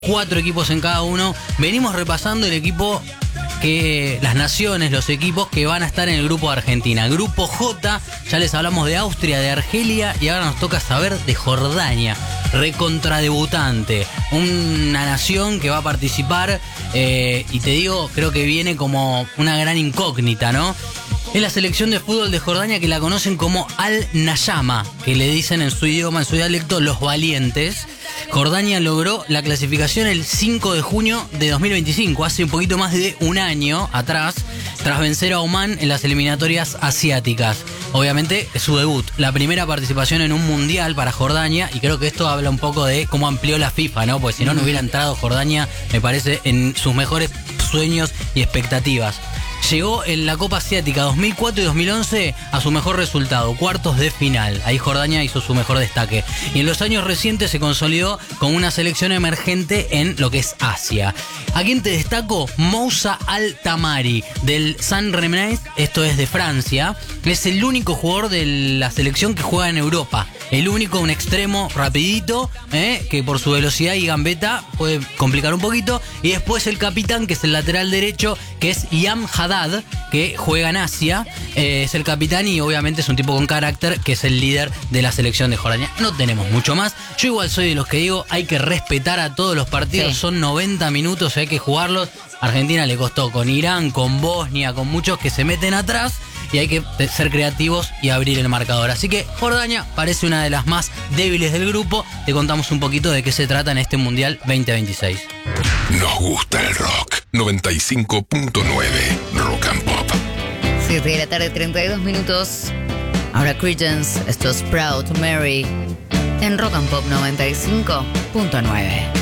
4 equipos en cada uno. Venimos repasando el equipo las naciones, los equipos que van a estar en el grupo de Argentina. Grupo J, ya les hablamos de Austria, de Argelia y ahora nos toca saber de Jordania, recontradebutante, una nación que va a participar y te digo, creo que viene como una gran incógnita, ¿no? Es la selección de fútbol de Jordania que la conocen como Al-Nayama, que le dicen en su idioma, en su dialecto, los valientes. Jordania logró la clasificación el 5 de junio de 2025, hace un poquito más de un año atrás, tras vencer a Omán en las eliminatorias asiáticas. Obviamente es su debut, la primera participación en un mundial para Jordania, y creo que esto habla un poco de cómo amplió la FIFA, ¿no? Porque si no, no hubiera entrado Jordania, me parece, en sus mejores sueños y expectativas. Llegó en la Copa Asiática 2004 y 2011 a su mejor resultado, cuartos de final. Ahí Jordania hizo su mejor destaque. Y en los años recientes se consolidó como una selección emergente en lo que es Asia. ¿A quién te destaco? Moussa Al-Tamari, del Saint-Rémy, esto es de Francia. Es el único jugador de la selección que juega en Europa. El único, un extremo rapidito, que por su velocidad y gambeta puede complicar un poquito. Y después el capitán, que es el lateral derecho, que es Yam Haddad, que juega en Asia. Es el capitán y obviamente es un tipo con carácter, que es el líder de la selección de Jordania. No tenemos mucho más. Yo igual soy de los que digo, hay que respetar a todos los partidos. Sí. Son 90 minutos, hay que jugarlos. Argentina le costó con Irán, con Bosnia, con muchos que se meten atrás. Y hay que ser creativos y abrir el marcador. Así que Jordania parece una de las más débiles del grupo. Te contamos un poquito de qué se trata en este Mundial 2026. Nos gusta el rock. 95.9 Rock and Pop. 7 de la tarde, 32 minutos. Ahora Creedence, esto es Proud to Mary en Rock and Pop 95.9.